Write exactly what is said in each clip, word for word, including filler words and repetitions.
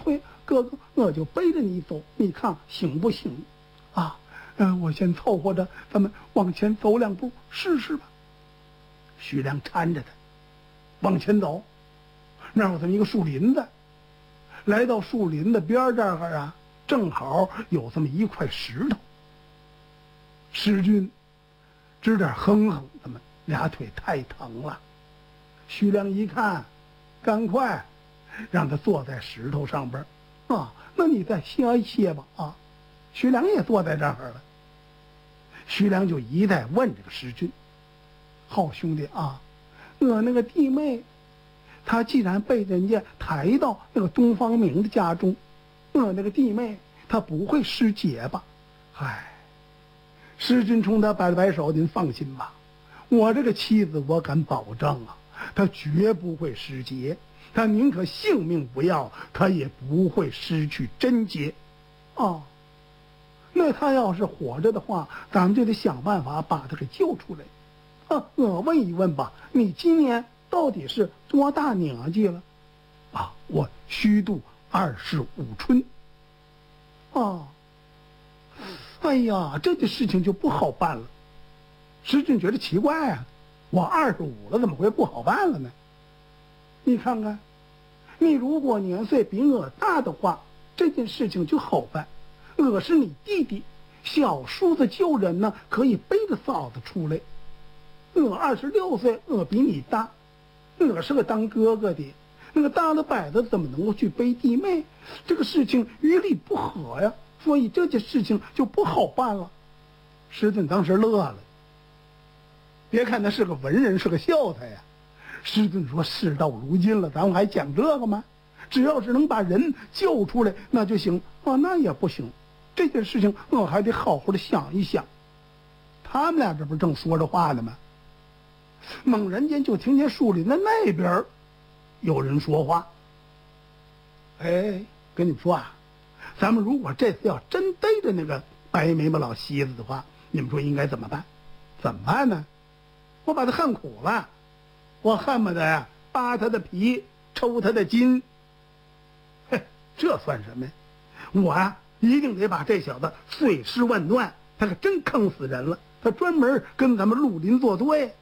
脆，哥哥，我就背着你走，你看行不行？啊，嗯、呃，我先凑合着，咱们往前走两步试试吧。徐良搀着他往前走，那儿有这么一个树林子，来到树林的边这儿啊，正好有这么一块石头。石军直点哼哼，他们俩腿太疼了。徐良一看，赶快让他坐在石头上边啊，那你再歇一歇吧啊。徐良也坐在这儿了。徐良就一再问这个石军：好兄弟啊，我那个弟妹她既然被人家抬到那个东方明的家中，我那个弟妹她不会失节吧？唉，石军冲他摆了摆手：您放心吧，我这个妻子我敢保证啊，她绝不会失节，她宁可性命不要，她也不会失去贞洁啊。那她要是活着的话，咱们就得想办法把她给救出来啊。我问一问吧，你今年到底是多大年纪了？啊，我虚度二十五春啊。哎呀，这件事情就不好办了。石俊觉得奇怪啊，我二十五了，怎么会不好办了呢？你看看，你如果年岁比我大的话，这件事情就好办。我是你弟弟，小叔子救人呢，可以背着嫂子出来。我二十六岁，我比你大，我是个当哥哥的，那个大了摆子怎么能够去背弟妹？这个事情于理不合呀，所以这件事情就不好办了。石俊当时乐了，别看他是个文人，是个孝才呀。石俊说：事到如今了，咱们还讲这个吗？只要是能把人救出来，那就行啊。那也不行，这件事情我还得好好的想一想。他们俩这不正说着话呢吗？猛然间就听见树林的那边有人说话：哎，跟你们说啊，咱们如果这次要真逮着那个白眉毛老西子的话，你们说应该怎么办？怎么办呢？我把他恨苦了，我恨不得呀扒他的皮，抽他的筋。嘿，这算什么呀？我呀一定得把这小子碎尸万段，他可真坑死人了，他专门跟咱们绿林作对。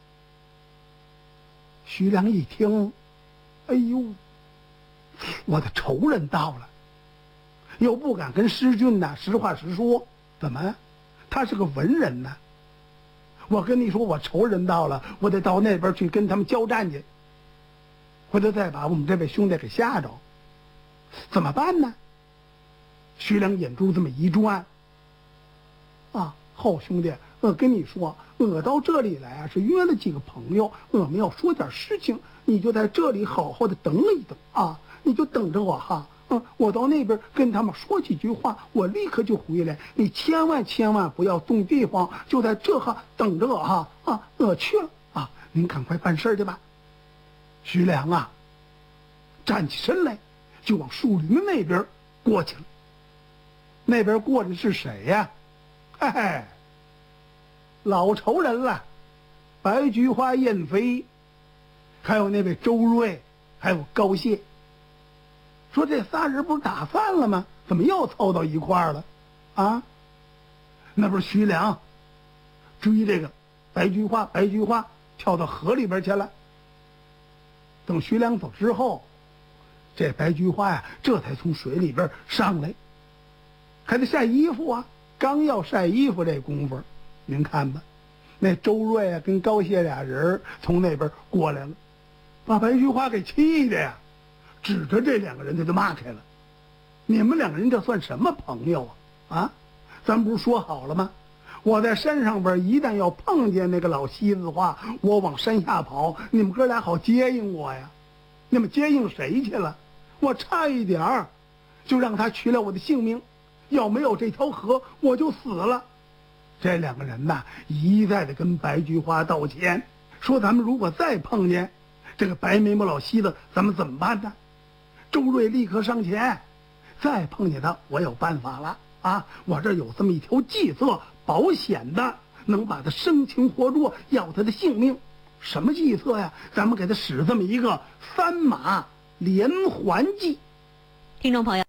徐良一听，哎呦，我的仇人到了，又不敢跟师俊呐实话实说，怎么？他是个文人呢。我跟你说，我仇人到了，我得到那边去跟他们交战去，回头再把我们这位兄弟给吓着，怎么办呢？徐良眼珠这么一转，啊，好兄弟，我跟你说，我到这里来啊，是约了几个朋友，我们要说点事情，你就在这里好好的等一等啊，你就等着我哈。嗯，我到那边跟他们说几句话，我立刻就回来。你千万千万不要动地方，就在这哈等着我哈啊！我去了啊，您赶快办事去吧。徐良啊，站起身来，就往树林的那边过去了。那边过的是谁呀？嘿嘿，老仇人了，白菊花燕飞，还有那位周瑞，还有高谢。说这仨人不是打饭了吗？怎么又凑到一块儿了？啊，那不是徐良追这个白菊花，白菊花跳到河里边去了。等徐良走之后，这白菊花呀，这才从水里边上来，还得晒衣服啊。刚要晒衣服这功夫，您看吧，那周瑞啊跟高谢俩人从那边过来了，把白菊花给气的呀。指着这两个人他就骂开了：你们两个人这算什么朋友啊？啊，咱不是说好了吗？我在山上边一旦要碰见那个老西子的话，我往山下跑，你们哥俩好接应我呀。你们接应谁去了？我差一点儿就让他取了我的性命，要没有这条河我就死了。这两个人呐一再的跟白菊花道歉，说咱们如果再碰见这个白眉毛老西子，咱们怎么办呢？周瑞立刻上前，再碰见他，我有办法了啊！我这有这么一条计策，保险的，能把他生擒活捉，要他的性命。什么计策呀？咱们给他使这么一个三马连环计。 听众朋友。